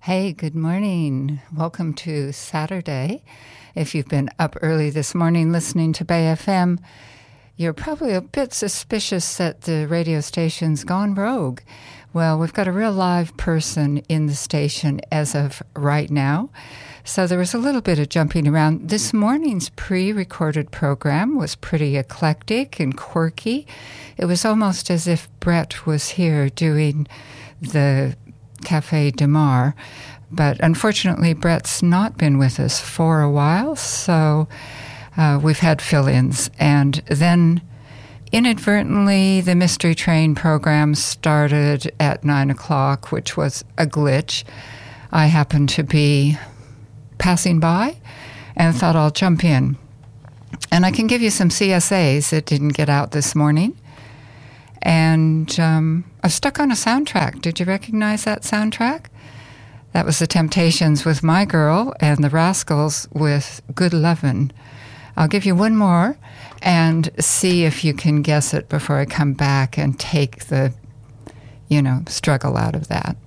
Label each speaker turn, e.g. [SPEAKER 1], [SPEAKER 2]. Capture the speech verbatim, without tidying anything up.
[SPEAKER 1] Hey, good morning. Welcome to Saturday. If you've been up early this morning listening to Bay F M, you're probably a bit suspicious that the radio station's gone rogue. Well, we've got a real live person in the station as of right now. So there was a little bit of jumping around. This morning's pre-recorded program was pretty eclectic and quirky. It was almost as if Brett was here doing the Cafe de Mar, but unfortunately Brett's not been with us for a while, so uh, we've had fill-ins. And then inadvertently the Mystery Train program started at nine o'clock, which was a glitch. I happened to be passing by and thought I'll jump in. And I can give you some C S As that didn't get out this morning. And um, I've stuck on a soundtrack. Did you recognize that soundtrack? That was The Temptations with My Girl and The Rascals with Good Lovin'. I'll give you one more and see if you can guess it before I come back and take the, you know, struggle out of that.